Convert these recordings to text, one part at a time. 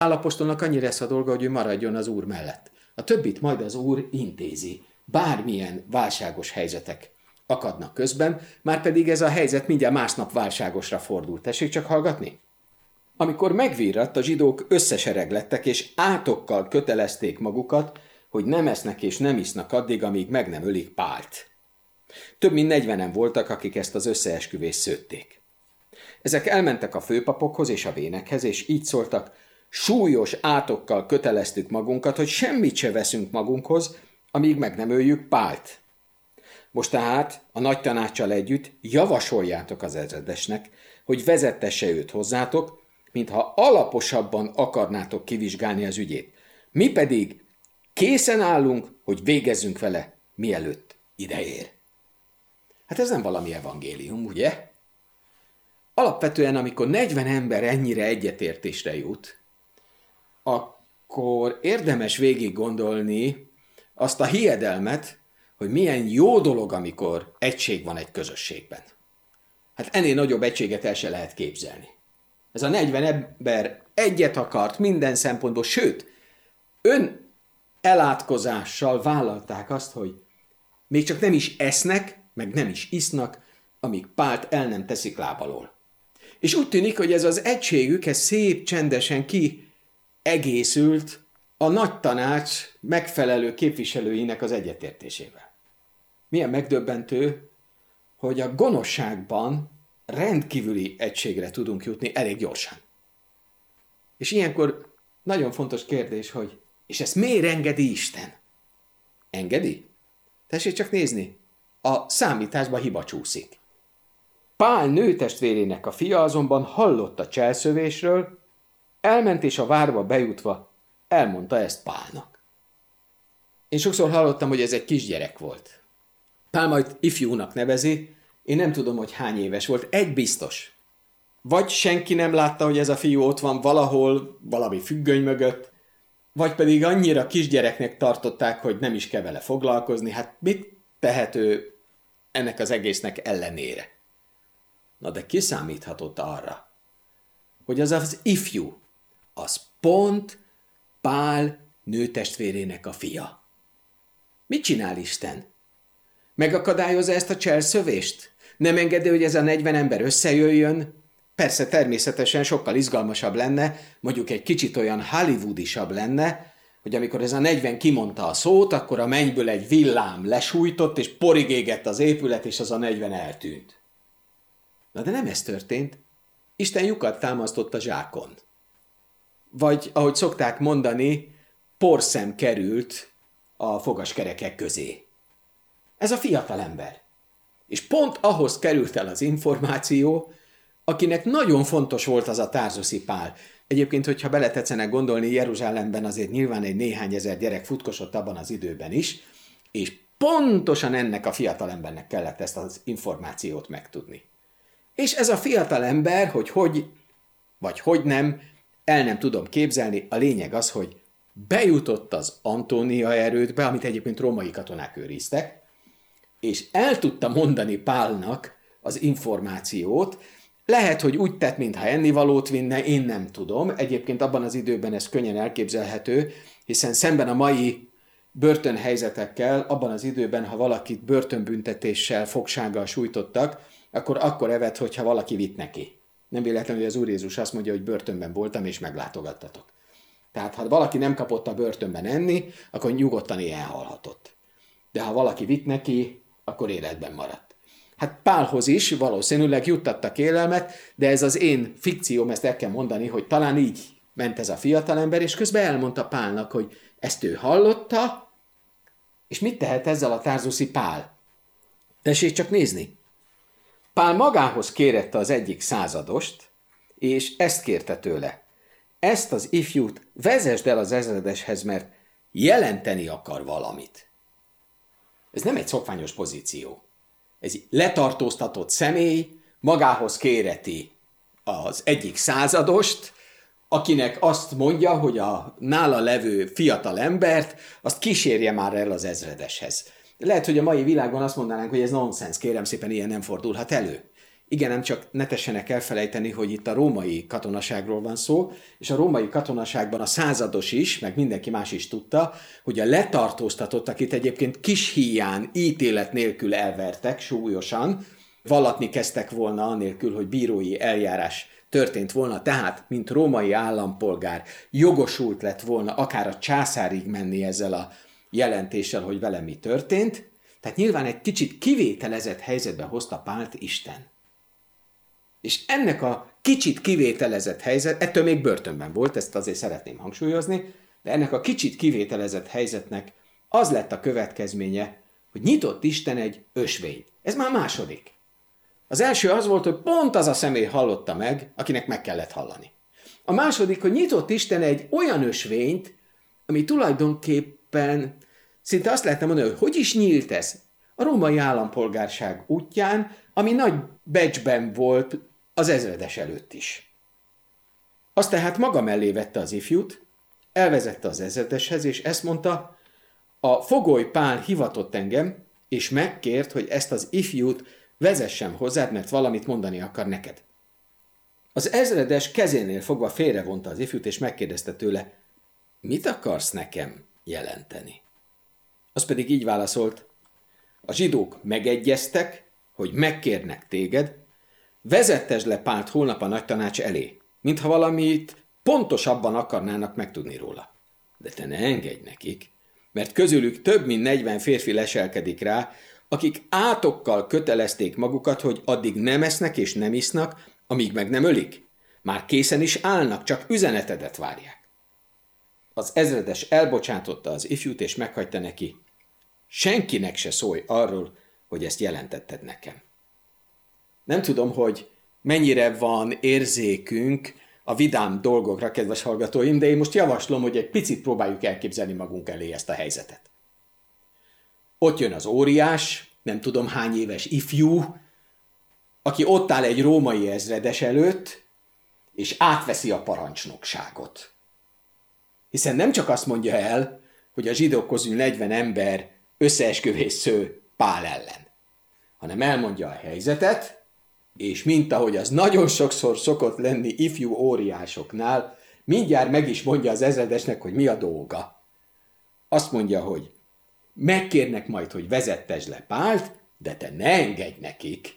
Pál apostolnak annyi lesz a dolga, hogy ő maradjon az Úr mellett. A többit majd az Úr intézi. Bármilyen válságos helyzetek akadnak közben, márpedig ez a helyzet mindjárt másnap válságosra fordul. Tessék csak hallgatni? Amikor megvirratt, a zsidók összesereglettek, és átokkal kötelezték magukat, hogy nem esznek és nem isznak addig, amíg meg nem ölik Pált. Több mint 40-en voltak, akik ezt az összeesküvést szőtték. Ezek elmentek a főpapokhoz és a vénekhez, és így szóltak: súlyos átokkal köteleztük magunkat, hogy semmit se veszünk magunkhoz, amíg meg nem öljük Pált. Most tehát a nagy tanáccsal együtt javasoljátok az ezredesnek, hogy vezettesse őt hozzátok, mintha alaposabban akarnátok kivizsgálni az ügyét. Mi pedig készen állunk, hogy végezzünk vele, mielőtt ideér. Hát ez nem valami evangélium, ugye? Alapvetően, amikor 40 ember ennyire egyetértésre jut, akkor érdemes végig gondolni azt a hiedelmet, hogy milyen jó dolog, amikor egység van egy közösségben. Hát ennél nagyobb egységet el se lehet képzelni. Ez a 40 ember egyet akart minden szempontból, sőt, elátkozással vállalták azt, hogy még csak nem is esznek, meg nem is isznak, amíg Pált el nem teszik lábalól. És úgy tűnik, hogy ez az egységük, ez szép csendesen kiegészült a nagy tanács megfelelő képviselőinek az egyetértésével. Milyen megdöbbentő, hogy a gonoszságban rendkívüli egységre tudunk jutni elég gyorsan. És ilyenkor nagyon fontos kérdés, hogy és ezt miért engedi Isten? Engedi? Tessék csak nézni, a számításba hiba csúszik. Pál nőtestvérének a fia azonban hallott a cselszövésről, elment és a várba bejutva elmondta ezt Pálnak. Én sokszor hallottam, hogy ez egy kisgyerek volt. Pál majd ifjúnak nevezi, én nem tudom, hogy hány éves volt, egy biztos. Vagy senki nem látta, hogy ez a fiú ott van valahol, valami függöny mögött, vagy pedig annyira kisgyereknek tartották, hogy nem is kell vele foglalkozni, hát mit tehető ennek az egésznek ellenére? Na de kiszámíthatott arra, hogy az ifjú, az pont Pál nőtestvérének a fia. Mit csinál Isten? Megakadályozza ezt a cselszövést? Nem engedi, hogy ez a 40 ember összejöjjön? Persze természetesen sokkal izgalmasabb lenne, mondjuk egy kicsit olyan hollywoodisabb lenne, hogy amikor ez a 40 kimondta a szót, akkor a mennyből egy villám lesújtott, és porig égett az épület, és az a 40 eltűnt. Na de nem ez történt. Isten lyukat támasztott a zsákon. Vagy, ahogy szokták mondani, porszem került a fogaskerekek közé. Ez a fiatal ember. És pont ahhoz került el az információ, akinek nagyon fontos volt az a tárzuszi Pál. Egyébként, hogyha beletetszenek gondolni, Jeruzsálemben azért nyilván egy néhány ezer gyerek futkosott abban az időben is, és pontosan ennek a fiatal embernek kellett ezt az információt megtudni. És ez a fiatal ember, hogy nem, el nem tudom képzelni, a lényeg az, hogy bejutott az Antónia erődbe, amit egyébként római katonák őriztek, és el tudta mondani Pálnak az információt. Lehet, hogy úgy tett, mintha ennivalót vinne, én nem tudom. Egyébként abban az időben ez könnyen elképzelhető, hiszen szemben a mai börtönhelyzetekkel, abban az időben, ha valakit börtönbüntetéssel, fogsággal sújtottak, akkor evett, hogyha valaki vitt neki. Nem véletlenül, hogy az Úr Jézus azt mondja, hogy börtönben voltam, és meglátogattatok. Tehát, ha valaki nem kapott a börtönben enni, akkor nyugodtan éhen halhatott. De ha valaki vitt neki, akkor életben maradt. Hát Pálhoz is valószínűleg juttattak élelmet, de ez az én fikcióm, ezt el kell mondani, hogy talán így ment ez a fiatalember, és közben elmondta Pálnak, hogy ezt ő hallotta, és mit tehet ezzel a tárzuszi Pál? Tessék csak nézni. Pál magához kérette az egyik századost, és ezt kérte tőle. Ezt az ifjút vezesd el az ezredeshez, mert jelenteni akar valamit. Ez nem egy szokványos pozíció. Ez egy letartóztatott személy magához kéreti az egyik századost, akinek azt mondja, hogy a nála levő fiatal embert, azt kísérje már el az ezredeshez. Lehet, hogy a mai világban azt mondanánk, hogy ez nonsens, kérem szépen, ilyen nem fordulhat elő. Igen, nem csak ne tessenek elfelejteni, hogy itt a római katonaságról van szó, és a római katonaságban a százados is, meg mindenki más is tudta, hogy a letartóztatott, akit egyébként kis híján ítélet nélkül elvertek súlyosan, vallatni kezdtek volna anélkül, hogy bírói eljárás történt volna, tehát, mint római állampolgár jogosult lett volna akár a császárig menni ezzel a jelentéssel, hogy vele mi történt, tehát nyilván egy kicsit kivételezett helyzetbe hozta Pált Isten. És ennek a kicsit kivételezett helyzet, ettől még börtönben volt, ezt azért szeretném hangsúlyozni, de ennek a kicsit kivételezett helyzetnek az lett a következménye, hogy nyitott Isten egy ösvényt. Ez már második. Az első az volt, hogy pont az a személy hallotta meg, akinek meg kellett hallani. A második, hogy nyitott Isten egy olyan ösvényt, ami tulajdonképpen szinte azt lehetne mondani, hogy is nyílt ez? A római állampolgárság útján, ami nagy becsben volt az ezredes előtt is. Azt tehát maga mellé vette az ifjút, elvezette az ezredeshez, és ezt mondta, a fogoly Pál hivatott engem, és megkért, hogy ezt az ifjút vezessem hozzád, mert valamit mondani akar neked. Az ezredes kezénél fogva félrevonta az ifjút, és megkérdezte tőle, mit akarsz nekem jelenteni? Az pedig így válaszolt, a zsidók megegyeztek, hogy megkérnek téged, vezettesd le Pált holnap a nagytanács elé, mintha valamit pontosabban akarnának megtudni róla. De te ne engedj nekik, mert közülük több mint 40 férfi leselkedik rá, akik átokkal kötelezték magukat, hogy addig nem esznek és nem isznak, amíg meg nem ölik. Már készen is állnak, csak üzenetedet várják. Az ezredes elbocsátotta az ifjút, és meghagyta neki. Senkinek se szólj arról, hogy ezt jelentetted nekem. Nem tudom, hogy mennyire van érzékünk a vidám dolgokra, kedves hallgatóim, de én most javaslom, hogy egy picit próbáljuk elképzelni magunk elé ezt a helyzetet. Ott jön az óriás, nem tudom hány éves ifjú, aki ott áll egy római ezredes előtt, és átveszi a parancsnokságot. Hiszen nem csak azt mondja el, hogy a zsidók közül 40 ember összeesküvés sző Pál ellen, hanem elmondja a helyzetet, és mint ahogy az nagyon sokszor szokott lenni ifjú óriásoknál, mindjárt meg is mondja az ezredesnek, hogy mi a dolga. Azt mondja, hogy megkérnek majd, hogy vezettesd le Pált, de te ne engedj nekik.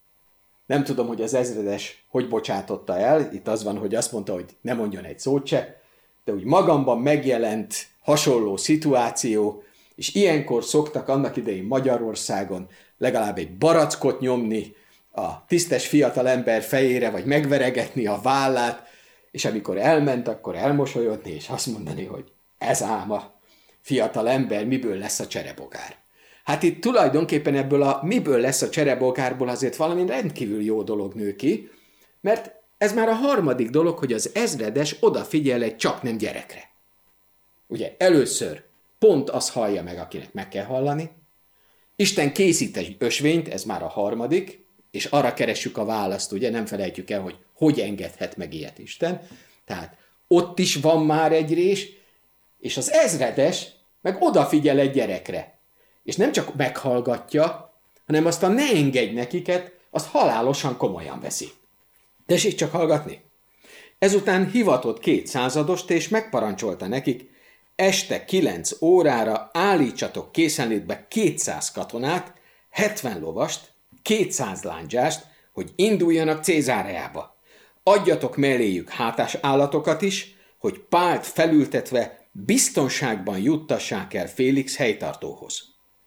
Nem tudom, hogy az ezredes hogy bocsátotta el, itt az van, hogy azt mondta, hogy ne mondjon egy szót se, de úgy magamban megjelent hasonló szituáció, és ilyenkor szoktak annak idején Magyarországon legalább egy barackot nyomni a tisztes fiatal ember fejére, vagy megveregetni a vállát, és amikor elment, akkor elmosolyodni, és azt mondani, hogy ez ám a fiatal ember, miből lesz a cserebogár. Hát itt tulajdonképpen ebből a miből lesz a cserebogárból azért valami rendkívül jó dolog nő ki, mert ez már a harmadik dolog, hogy az ezredes odafigyel egy csak nem gyerekre. Ugye először pont az hallja meg, akinek meg kell hallani, Isten készít egy ösvényt, ez már a harmadik, és arra keressük a választ, ugye nem felejtjük el, hogy engedhet meg ilyet Isten. Tehát ott is van már egy rés, és az ezredes meg odafigyel egy gyerekre. És nem csak meghallgatja, hanem azt a ne engedj nekiket, azt halálosan komolyan veszi. Tessék csak hallgatni. Ezután hivatott 2 századost, és megparancsolta nekik, este 9 órára állítsatok készenlétbe 200 katonát, 70 lovast, 200 lándzsást, hogy induljanak Cézáreába. Adjatok melléjük hátás állatokat is, hogy Pált felültetve biztonságban juttassák el Félix helytartóhoz.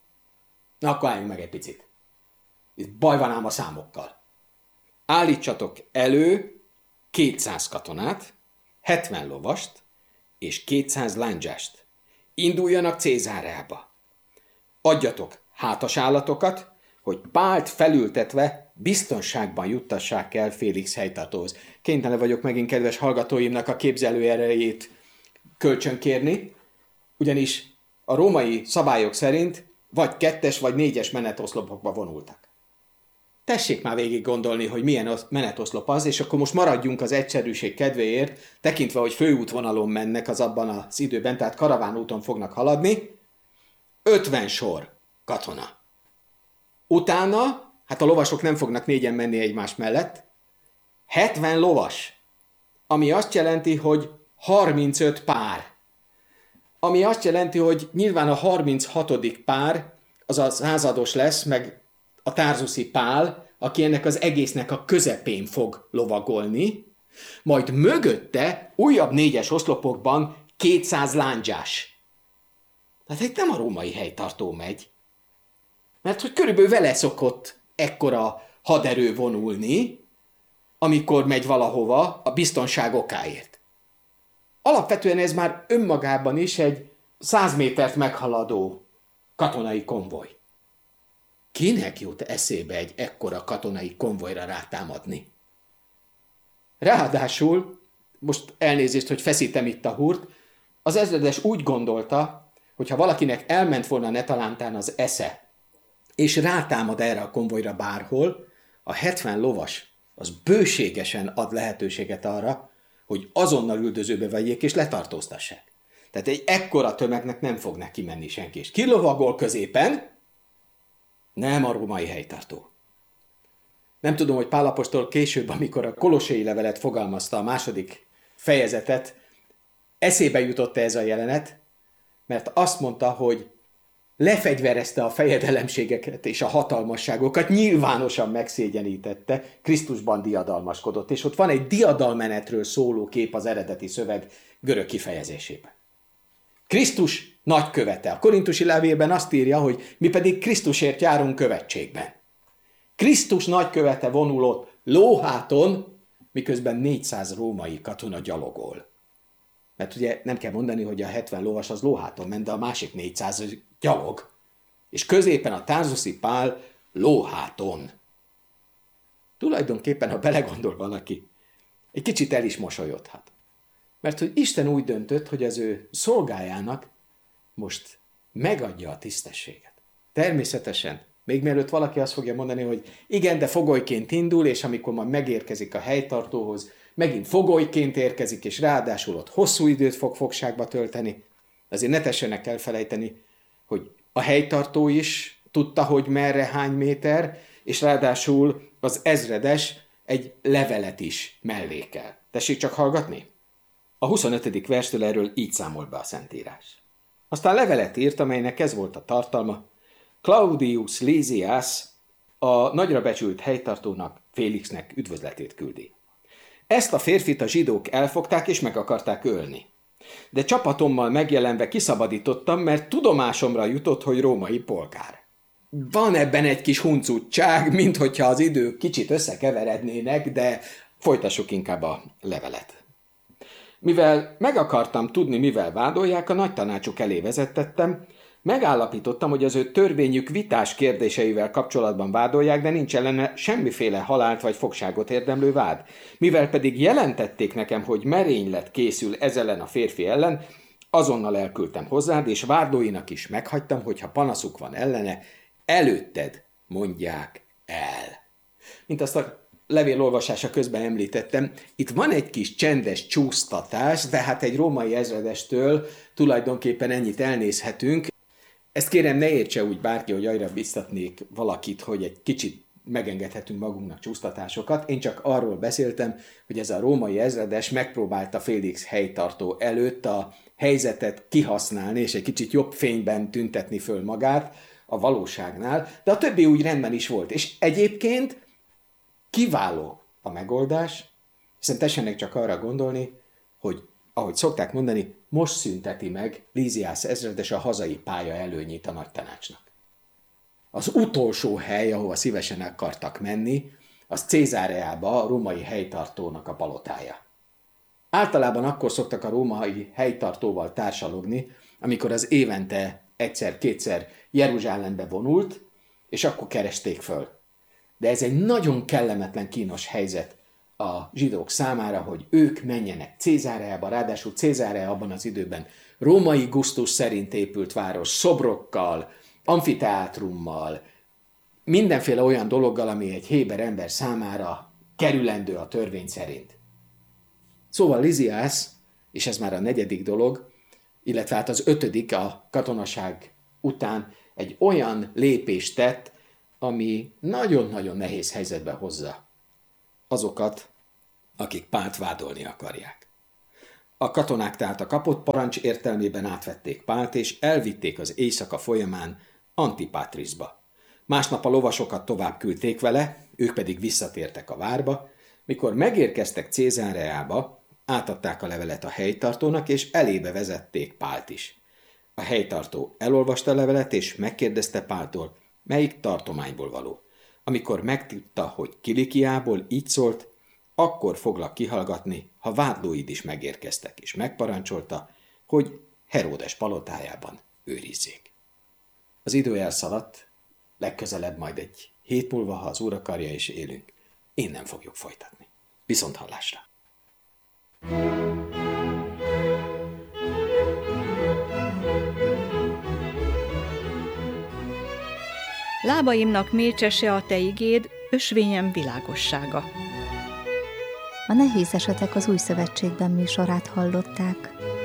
Na, akkor álljunk meg egy picit. Itt baj van ám a számokkal. Állítsatok elő 200 katonát, 70 lovast és 200 lándzsást. Induljanak Cézáreába. Adjatok hátas állatokat, hogy Pált felültetve biztonságban juttassák el Félix helytartóhoz. Kénytelen vagyok megint kedves hallgatóimnak a képzelő erejét kölcsönkérni, ugyanis a római szabályok szerint vagy 2-es, vagy 4-es menetoszlopokba vonultak. Tessék már végig gondolni, hogy milyen menetoszlop az, és akkor most maradjunk az egyszerűség kedvéért, tekintve, hogy főútvonalon mennek az abban az időben, tehát karavánúton fognak haladni, 50 sor katona. Utána Hát a lovasok nem fognak négyen menni egymás mellett. 70 lovas, ami azt jelenti, hogy 35 pár. Ami azt jelenti, hogy nyilván a 36. pár az a százados lesz, meg a tárzuszi Pál, aki ennek az egésznek a közepén fog lovagolni, majd mögötte újabb 4-es oszlopokban 200 lándzsás. Tehát itt nem a római helytartó megy, mert hogy körülbelül vele szokott ekkora haderő vonulni, amikor megy valahova a biztonság okáért. Alapvetően ez már önmagában is egy 100 métert meghaladó katonai konvoj. Kinek jut eszébe egy ekkora katonai konvojra rátámadni? Ráadásul, most elnézést, hogy feszítem itt a húrt, az ezredes úgy gondolta, hogy ha valakinek elment volna netalántán az esze, és rátámad erre a konvojra bárhol, a 70 lovas az bőségesen ad lehetőséget arra, hogy azonnal üldözőbe vegyék és letartóztassák. Tehát egy ekkora tömegnek nem fog neki menni senki. És ki lovagol középen? Nem a római helytartó. Nem tudom, hogy Pál apostol később, amikor a Kolossai levelet fogalmazta, a 2. fejezetet, eszébe jutott ez a jelenet, mert azt mondta, hogy lefegyverezte a fejedelemségeket és a hatalmasságokat, nyilvánosan megszégyenítette, Krisztusban diadalmaskodott, és ott van egy diadalmenetről szóló kép az eredeti szöveg görög kifejezésében. Krisztus nagykövete. A korintusi levélben azt írja, hogy mi pedig Krisztusért járunk követségben. Krisztus nagykövete vonulott lóháton, miközben 400 római katona gyalogol. Mert ugye nem kell mondani, hogy a 70 lovas az lóháton ment, de a másik 400 gyalog. És középen a tárzuszi Pál lóháton. Tulajdonképpen, ha belegondol valaki, egy kicsit el is mosolyodhat. Mert hogy Isten úgy döntött, hogy az ő szolgájának most megadja a tisztességet. Természetesen, még mielőtt valaki azt fogja mondani, hogy igen, de fogolyként indul, és amikor majd megérkezik a helytartóhoz, megint fogolyként érkezik, és ráadásul ott hosszú időt fog fogságba tölteni. Azért ne tessenek elfelejteni, hogy a helytartó is tudta, hogy merre hány méter, és ráadásul az ezredes egy levelet is mellékel. Tessék csak hallgatni? A 25. verstől erről így számol be a Szentírás. Aztán levelet írt, amelynek ez volt a tartalma. Claudius Lysias a nagyra becsült helytartónak, Félixnek üdvözletét küldi. Ezt a férfit a zsidók elfogták és meg akarták ölni. De csapatommal megjelenve kiszabadítottam, mert tudomásomra jutott, hogy római polgár. Van ebben egy kis huncutság, minthogyha az idők kicsit összekeverednének, de folytassuk inkább a levelet. Mivel meg akartam tudni, mivel vádolják, a nagy tanácsok elé vezettettem, megállapítottam, hogy az ő törvényük vitás kérdéseivel kapcsolatban vádolják, de nincs ellene semmiféle halált vagy fogságot érdemlő vád. Mivel pedig jelentették nekem, hogy merénylet készül ez ellen a férfi ellen, azonnal elküldtem hozzád, és vádlóinak is meghagytam, hogy ha panaszuk van ellene, előtted mondják el. Mint azt a levél olvasása közben említettem, itt van egy kis csendes csúsztatás, de hát egy római ezredestől tulajdonképpen ennyit elnézhetünk. Ezt kérem, ne értse úgy bárki, hogy arra biztatnék valakit, hogy egy kicsit megengedhetünk magunknak csúsztatásokat. Én csak arról beszéltem, hogy ez a római ezredes megpróbálta Félix helytartó előtt a helyzetet kihasználni, és egy kicsit jobb fényben tüntetni föl magát a valóságnál, de a többi úgy rendben is volt. És egyébként kiváló a megoldás, hiszen tessenek csak arra gondolni, hogy ahogy szokták mondani, most szünteti meg Lysias ezredes a hazai pálya előnyét a nagy tanácsnak. Az utolsó hely, ahova szívesen akartak menni, az Cézáreába, a római helytartónak a palotája. Általában akkor szoktak a római helytartóval társalogni, amikor az évente egyszer-kétszer Jeruzsálembe vonult, és akkor keresték föl. De ez egy nagyon kellemetlen, kínos helyzet a zsidók számára, hogy ők menjenek Cézáreába, ráadásul Cézarea abban az időben római gusztus szerint épült város, szobrokkal, amfiteátrummal, mindenféle olyan dologgal, ami egy héber ember számára kerülendő a törvény szerint. Szóval Lysias, és ez már a 4. dolog, illetve hát az 5. a katonaság után egy olyan lépést tett, ami nagyon-nagyon nehéz helyzetbe hozza azokat, akik Pált vádolni akarják. A katonák tehát a kapott parancs értelmében átvették Pált, és elvitték az éjszaka folyamán Antipatrisba. Másnap a lovasokat tovább küldték vele, ők pedig visszatértek a várba. Mikor megérkeztek Cézáreába, átadták a levelet a helytartónak, és elébe vezették Pált is. A helytartó elolvasta a levelet, és megkérdezte Páltól, melyik tartományból való. Amikor megtudta, hogy Kilikiából, így szólt, akkor foglak kihallgatni, ha vádlóid is megérkeztek, és megparancsolta, hogy Heródes palotájában őrizzék. Az idő elszaladt, legközelebb majd egy hét múlva, ha az Úr akarja és élünk, innen fogjuk folytatni. Viszont hallásra! Lábaimnak mécsese a te igéd, ösvényem világossága. A Nehéz esetek az Új Szövetségben műsorát hallották.